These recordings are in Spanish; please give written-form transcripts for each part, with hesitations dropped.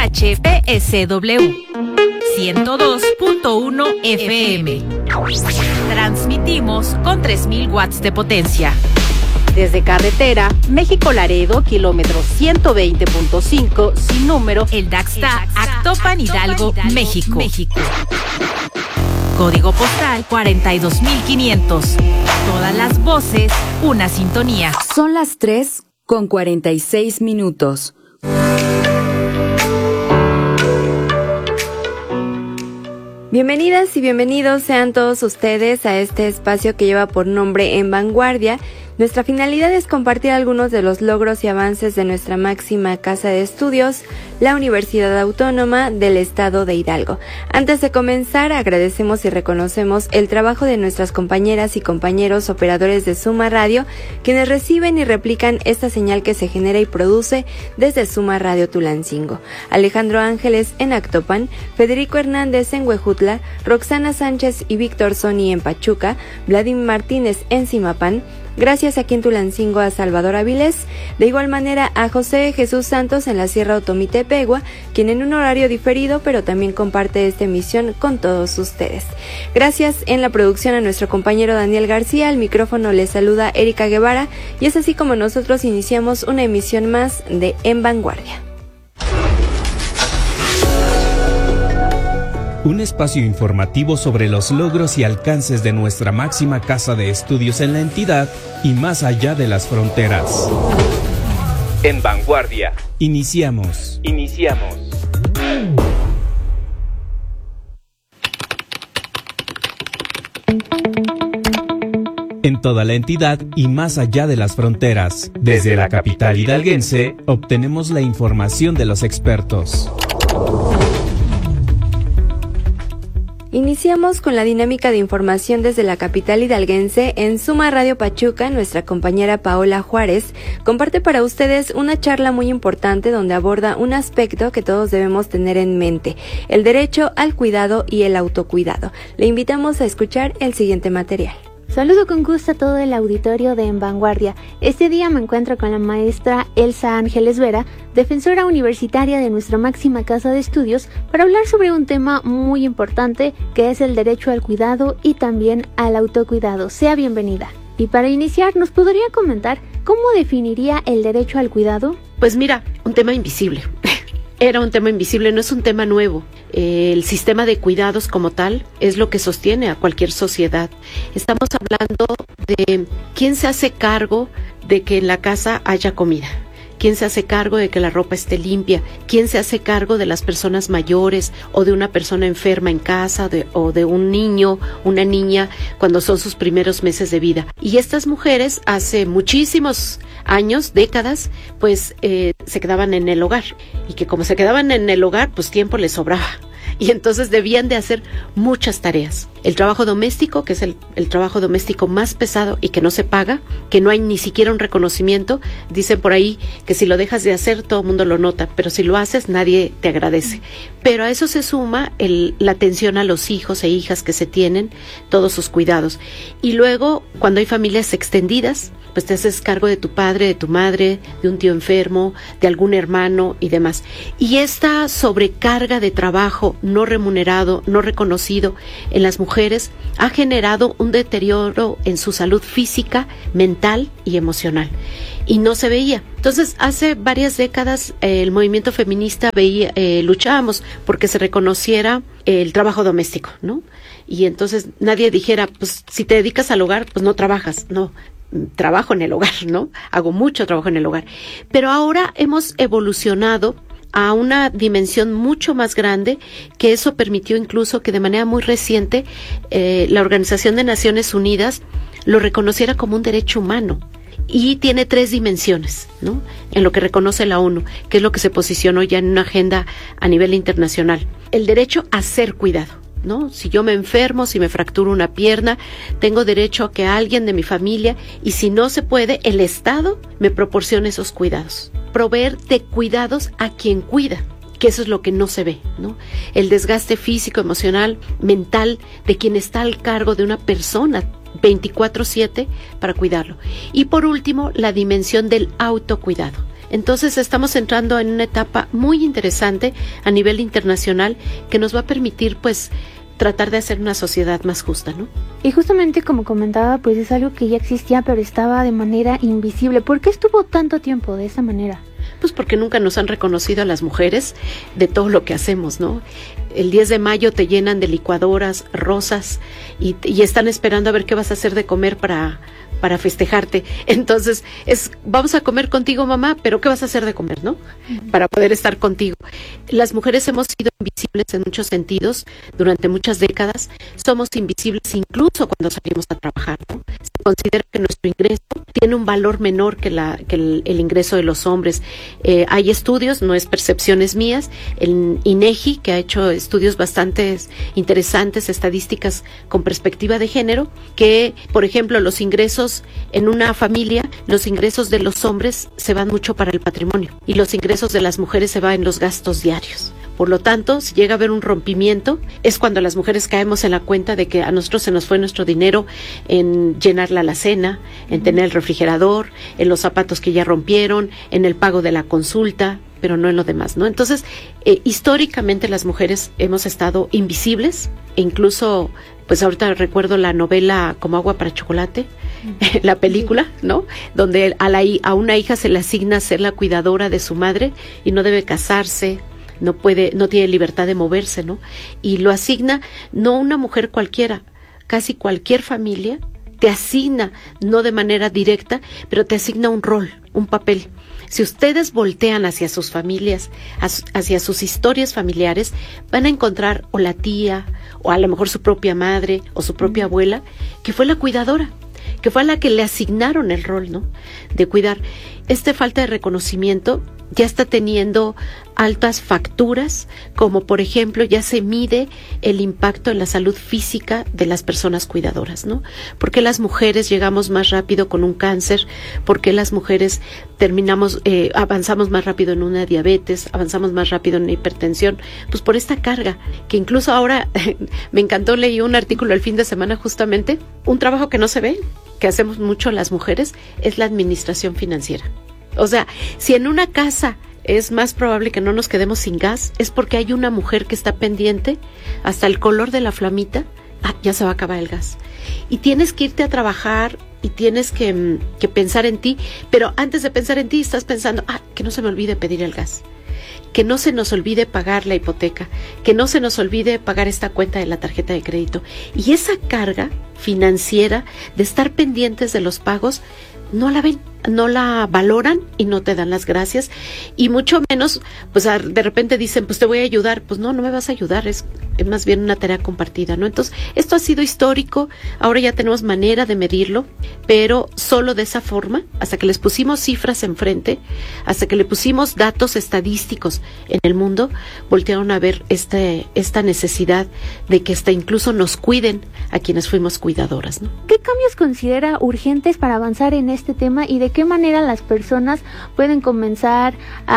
HPSW 102.1 FM. Transmitimos con 3000 watts de potencia. Desde carretera, México-Laredo, kilómetro 120.5, sin número, El Daxta, Actopan, Hidalgo, México. Código postal 42500. Todas las voces, una sintonía. Son las 3:46. Bienvenidas y bienvenidos sean todos ustedes a este espacio que lleva por nombre En Vanguardia. Nuestra finalidad es compartir algunos de los logros y avances de nuestra máxima casa de estudios, la Universidad Autónoma del Estado de Hidalgo. Antes de comenzar, agradecemos y reconocemos el trabajo de nuestras compañeras y compañeros operadores de Suma Radio, quienes reciben y replican esta señal que se genera y produce desde Suma Radio Tulancingo. Alejandro Ángeles en Actopan, Federico Hernández en Huejutla, Roxana Sánchez y Víctor Soni en Pachuca, Vladimir Martínez en Zimapán. Gracias aquí en Tulancingo a Salvador Avilés, de igual manera a José Jesús Santos en la Sierra Otomitepegua, quien en un horario diferido pero también comparte esta emisión con todos ustedes. Gracias en la producción a nuestro compañero Daniel García, al micrófono les saluda Erika Guevara y es así como nosotros iniciamos una emisión más de En Vanguardia. Un espacio informativo sobre los logros y alcances de nuestra máxima casa de estudios en la entidad y más allá de las fronteras. En Vanguardia. Iniciamos. En toda la entidad y más allá de las fronteras. Desde la capital hidalguense, obtenemos la información de los expertos. Iniciamos con la dinámica de información desde la capital hidalguense. En Suma Radio Pachuca, nuestra compañera Paola Juárez comparte para ustedes una charla muy importante donde aborda un aspecto que todos debemos tener en mente: el derecho al cuidado y el autocuidado. Le invitamos a escuchar el siguiente material. Saludo con gusto a todo el auditorio de En Vanguardia. Este día me encuentro con la maestra Elsa Ángeles Vera, defensora universitaria de nuestra máxima casa de estudios, para hablar sobre un tema muy importante que es el derecho al cuidado y también al autocuidado. Sea bienvenida. Y para iniciar, ¿nos podría comentar cómo definiría el derecho al cuidado? Pues mira, un tema invisible. Era un tema invisible, no es un tema nuevo. El sistema de cuidados como tal es lo que sostiene a cualquier sociedad. Estamos hablando de quién se hace cargo de que en la casa haya comida, quién se hace cargo de que la ropa esté limpia, quién se hace cargo de las personas mayores o de una persona enferma en casa o de un niño, una niña cuando son sus primeros meses de vida. Y estas mujeres hace muchísimos años, décadas, pues se quedaban en el hogar, y que como se quedaban en el hogar, pues tiempo les sobraba. Y entonces debían de hacer muchas tareas. El trabajo doméstico, que es el trabajo doméstico más pesado y que no se paga, que no hay ni siquiera un reconocimiento. Dicen por ahí que si lo dejas de hacer, todo el mundo lo nota, pero si lo haces, nadie te agradece. Pero a eso se suma la atención a los hijos e hijas que se tienen, todos sus cuidados. Y luego, cuando hay familias extendidas, pues te haces cargo de tu padre, de tu madre, de un tío enfermo, de algún hermano y demás. Y esta sobrecarga de trabajo no remunerado, no reconocido en las mujeres ha generado un deterioro en su salud física, mental y emocional. Y no se veía. Entonces, hace varias décadas el movimiento feminista luchábamos porque se reconociera el trabajo doméstico, ¿no? Y entonces nadie dijera, pues si te dedicas al hogar, pues no trabajas, no. Trabajo en el hogar, ¿no? Hago mucho trabajo en el hogar. Pero ahora hemos evolucionado a una dimensión mucho más grande, que eso permitió incluso que de manera muy reciente la Organización de Naciones Unidas lo reconociera como un derecho humano. Y tiene 3 dimensiones, ¿no? En lo que reconoce la ONU, que es lo que se posicionó ya en una agenda a nivel internacional. El derecho a ser cuidado, ¿no? Si yo me enfermo, si me fracturo una pierna, tengo derecho a que alguien de mi familia, y si no se puede, el Estado me proporcione esos cuidados. Proveer de cuidados a quien cuida, que eso es lo que no se ve, ¿no? El desgaste físico, emocional, mental de quien está al cargo de una persona 24/7 para cuidarlo. Y por último, la dimensión del autocuidado, Entonces estamos entrando en una etapa muy interesante a nivel internacional que nos va a permitir pues tratar de hacer una sociedad más justa, ¿no? Y justamente como comentaba, pues es algo que ya existía, pero estaba de manera invisible. ¿Por qué estuvo tanto tiempo de esa manera? Pues porque nunca nos han reconocido a las mujeres de todo lo que hacemos, ¿no? El 10 de mayo te llenan de licuadoras, rosas y están esperando a ver qué vas a hacer de comer para festejarte. Entonces, vamos a comer contigo, mamá, pero ¿qué vas a hacer de comer, no? Para poder estar contigo. Las mujeres hemos sido invisibles en muchos sentidos durante muchas décadas. Somos invisibles incluso cuando salimos a trabajar, ¿no? Se considera que nuestro ingreso tiene un valor menor que el ingreso de los hombres. Hay estudios, no es percepciones mías, el INEGI, que ha hecho estudios bastante interesantes, estadísticas con perspectiva de género, que, por ejemplo, los ingresos en una familia, los ingresos de los hombres se van mucho para el patrimonio y los ingresos de las mujeres se van en los gastos diarios. Por lo tanto, si llega a haber un rompimiento, es cuando las mujeres caemos en la cuenta de que a nosotros se nos fue nuestro dinero en llenar la alacena, en tener el refrigerador, en los zapatos que ya rompieron, en el pago de la consulta, pero no en lo demás, ¿no? Entonces, históricamente las mujeres hemos estado invisibles, e incluso, pues ahorita recuerdo la novela Como agua para chocolate, la película, ¿no? Donde a una hija se le asigna ser la cuidadora de su madre y no debe casarse, no tiene libertad de moverse, ¿no? Y lo asigna no una mujer cualquiera, casi cualquier familia te asigna, no de manera directa, pero te asigna un rol, un papel. Si ustedes voltean hacia sus familias, hacia sus historias familiares, van a encontrar o la tía, o a lo mejor su propia madre, o su propia abuela, que fue la cuidadora, que fue a la que le asignaron el rol, ¿no? De cuidar. Esta falta de reconocimiento ya está teniendo altas facturas, como por ejemplo ya se mide el impacto en la salud física de las personas cuidadoras, ¿no? ¿Por qué las mujeres llegamos más rápido con un cáncer? ¿Por qué las mujeres avanzamos más rápido en una diabetes, avanzamos más rápido en una hipertensión? Pues por esta carga, que incluso ahora me encantó, leí un artículo el fin de semana justamente, un trabajo que no se ve, que hacemos mucho las mujeres, es la administración financiera. O sea, si en una casa es más probable que no nos quedemos sin gas, es porque hay una mujer que está pendiente hasta el color de la flamita, ya se va a acabar el gas. Y tienes que irte a trabajar y tienes que pensar en ti, pero antes de pensar en ti estás pensando, que no se me olvide pedir el gas, que no se nos olvide pagar la hipoteca, que no se nos olvide pagar esta cuenta de la tarjeta de crédito. Y esa carga financiera de estar pendientes de los pagos, no la ven, no la valoran y no te dan las gracias, y mucho menos, pues de repente dicen, pues te voy a ayudar, pues no me vas a ayudar, es más bien una tarea compartida, ¿no? Entonces, esto ha sido histórico, ahora ya tenemos manera de medirlo, pero solo de esa forma, hasta que les pusimos cifras enfrente, hasta que le pusimos datos estadísticos en el mundo, voltearon a ver esta necesidad de que hasta incluso nos cuiden a quienes fuimos cuidadoras, ¿no? ¿Qué cambios considera urgentes para avanzar en este tema y de qué manera las personas pueden comenzar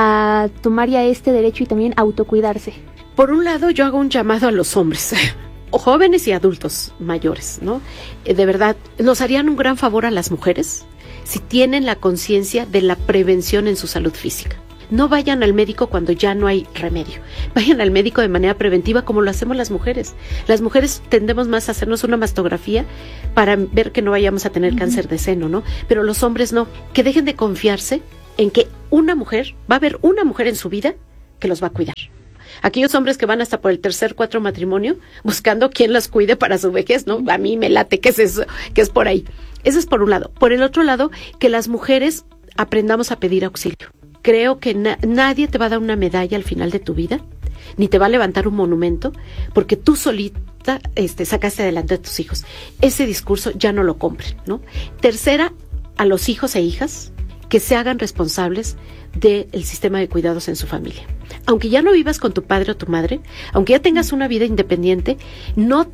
a tomar ya este derecho y también autocuidarse? Por un lado, yo hago un llamado a los hombres, jóvenes y adultos mayores, ¿no? De verdad, nos harían un gran favor a las mujeres si tienen la conciencia de la prevención en su salud física. No vayan al médico cuando ya no hay remedio. Vayan al médico de manera preventiva como lo hacemos las mujeres. Las mujeres tendemos más a hacernos una mastografía para ver que no vayamos a tener cáncer de seno, ¿no? Pero los hombres no. Que dejen de confiarse en que va a haber una mujer en su vida que los va a cuidar. Aquellos hombres que van hasta por el 3, 4 matrimonio buscando quién las cuide para su vejez, ¿no? A mí me late que es eso, que es por ahí. Eso es por un lado. Por el otro lado, que las mujeres aprendamos a pedir auxilio. Creo que nadie te va a dar una medalla al final de tu vida, ni te va a levantar un monumento, porque tú solita sacaste adelante a tus hijos. Ese discurso ya no lo compren, ¿no? Tercera, a los hijos e hijas que se hagan responsables del sistema de cuidados en su familia. Aunque ya no vivas con tu padre o tu madre, aunque ya tengas una vida independiente, no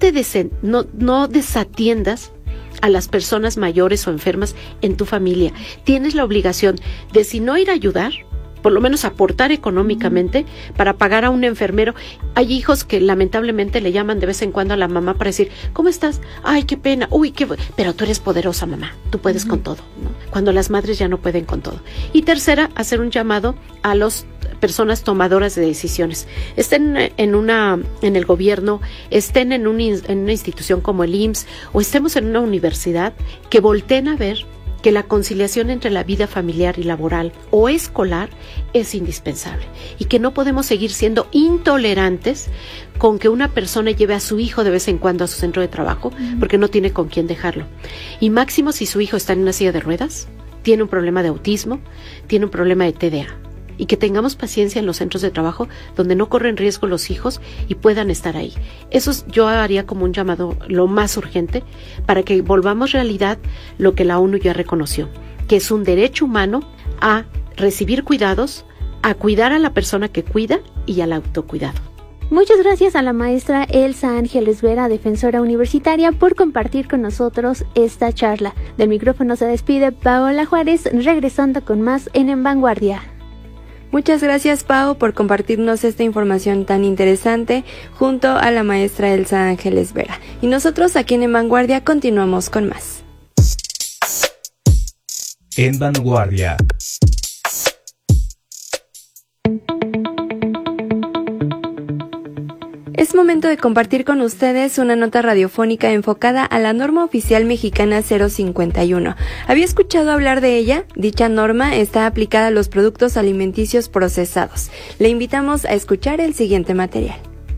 desatiendas a las personas mayores o enfermas en tu familia. Tienes la obligación de, si no ir a ayudar, por lo menos aportar económicamente para pagar a un enfermero. Hay hijos que lamentablemente le llaman de vez en cuando a la mamá para decir, ¿cómo estás? Ay, qué pena, uy, pero tú eres poderosa, mamá, tú puedes con todo, ¿no? Cuando las madres ya no pueden con todo. Y tercera, hacer un llamado a las personas tomadoras de decisiones. Estén en el gobierno, estén en una institución como el IMSS o estemos en una universidad, que volteen a ver que la conciliación entre la vida familiar y laboral o escolar es indispensable y que no podemos seguir siendo intolerantes con que una persona lleve a su hijo de vez en cuando a su centro de trabajo porque no tiene con quién dejarlo. Y máximo si su hijo está en una silla de ruedas, tiene un problema de autismo, tiene un problema de TDA. Y que tengamos paciencia en los centros de trabajo donde no corren riesgo los hijos y puedan estar ahí. Eso yo haría como un llamado lo más urgente para que volvamos realidad lo que la ONU ya reconoció, que es un derecho humano a recibir cuidados, a cuidar a la persona que cuida y al autocuidado. Muchas gracias a la maestra Elsa Ángeles Vera, defensora universitaria, por compartir con nosotros esta charla. Del micrófono se despide Paola Juárez, regresando con más en Vanguardia. Muchas gracias, Pau, por compartirnos esta información tan interesante junto a la maestra Elsa Ángeles Vera. Y nosotros aquí en Vanguardia continuamos con más. En Vanguardia. Es momento de compartir con ustedes una nota radiofónica enfocada a la norma oficial mexicana 051. ¿Había escuchado hablar de ella? Dicha norma está aplicada a los productos alimenticios procesados. Le invitamos a escuchar el siguiente material.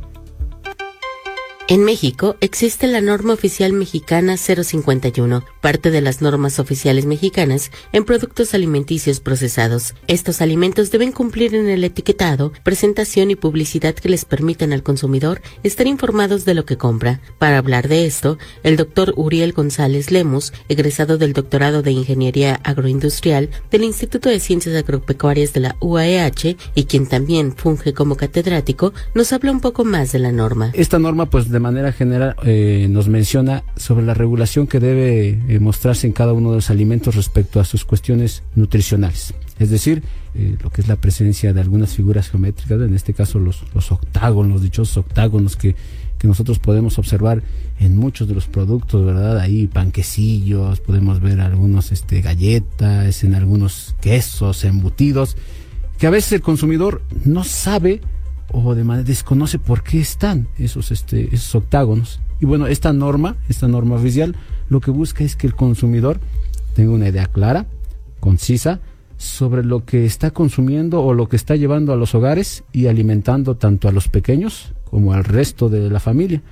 En México existe la norma oficial mexicana 051, parte de las normas oficiales mexicanas en productos alimenticios procesados. Estos alimentos deben cumplir en el etiquetado, presentación y publicidad que les permitan al consumidor estar informados de lo que compra. Para hablar de esto, el doctor Uriel González Lemus, egresado del doctorado de Ingeniería Agroindustrial del Instituto de Ciencias Agropecuarias de la UAEH y quien también funge como catedrático, nos habla un poco más de la norma. Esta norma, pues de manera general, nos menciona sobre la regulación que debe mostrarse en cada uno de los alimentos respecto a sus cuestiones nutricionales. Es decir, lo que es la presencia de algunas figuras geométricas, en este caso los octágonos, los dichosos octágonos que nosotros podemos observar en muchos de los productos, ¿verdad? Ahí panquecillos, podemos ver algunos galletas, en algunos quesos, embutidos, que a veces el consumidor no sabe o de manera desconoce por qué están esos octágonos. Y bueno, esta norma oficial lo que busca es que el consumidor tenga una idea clara, concisa, sobre lo que está consumiendo o lo que está llevando a los hogares y alimentando tanto a los pequeños como al resto de la familia,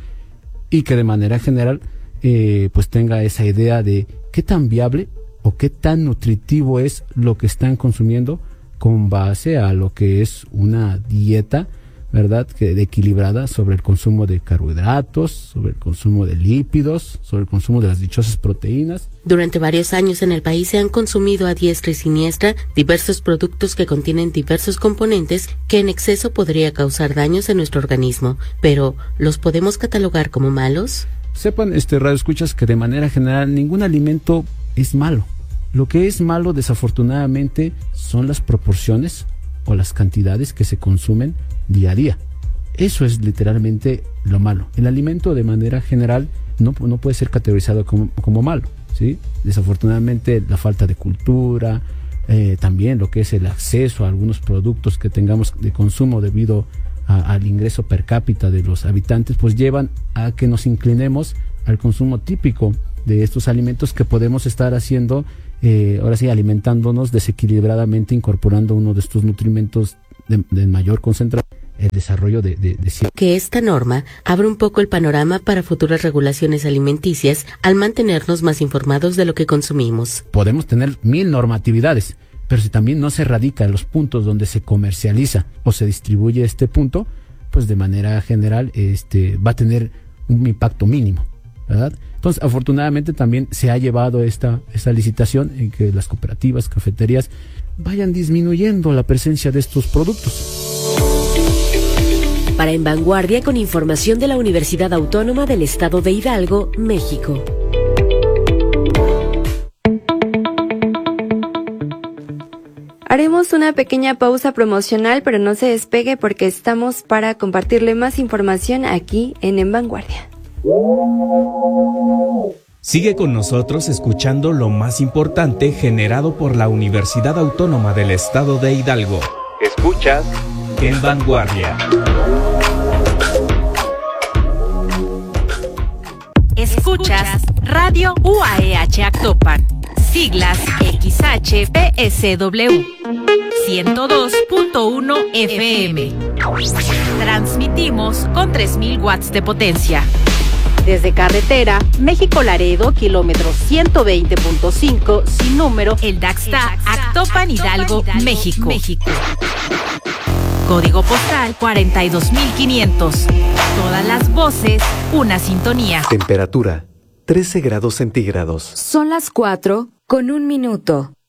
y que de manera general pues tenga esa idea de qué tan viable o qué tan nutritivo es lo que están consumiendo con base a lo que es una dieta, ¿verdad?, equilibrada sobre el consumo de carbohidratos, sobre el consumo de lípidos, sobre el consumo de las dichosas proteínas. Durante varios años en el país se han consumido a diestra y siniestra diversos productos que contienen diversos componentes que en exceso podría causar daños en nuestro organismo, pero ¿los podemos catalogar como malos? Sepan, radioescuchas, que de manera general ningún alimento es malo. Lo que es malo, desafortunadamente, son las proporciones o las cantidades que se consumen día a día. Eso es literalmente lo malo. El alimento de manera general no puede ser categorizado como malo, ¿sí? Desafortunadamente la falta de cultura, también lo que es el acceso a algunos productos que tengamos de consumo debido al ingreso per cápita de los habitantes, pues llevan a que nos inclinemos al consumo típico de estos alimentos que podemos estar haciendo, ahora sí, alimentándonos desequilibradamente, incorporando uno de estos nutrimentos de mayor concentración, el desarrollo de que esta norma abre un poco el panorama para futuras regulaciones alimenticias al mantenernos más informados de lo que consumimos. Podemos tener 1000 normatividades, pero si también no se radica en los puntos donde se comercializa o se distribuye este punto, pues de manera general va a tener un impacto mínimo, ¿verdad? Entonces, afortunadamente también se ha llevado esta licitación en que las cooperativas, cafeterías vayan disminuyendo la presencia de estos productos. Para En Vanguardia, con información de la Universidad Autónoma del Estado de Hidalgo, México. Haremos una pequeña pausa promocional, pero no se despegue porque estamos para compartirle más información aquí en Vanguardia. Sigue con nosotros escuchando lo más importante generado por la Universidad Autónoma del Estado de Hidalgo. Escuchas En Vanguardia. Escuchas Radio UAEH Actopan, siglas XHPSW, 102.1 FM. Transmitimos con 3000 watts de potencia. Desde carretera, México-Laredo, kilómetro 120.5, sin número, el DAXTA, Actopan, Hidalgo, México. Código postal 42500. Todas las voces, una sintonía. Temperatura 13 grados centígrados. Son las 4:01.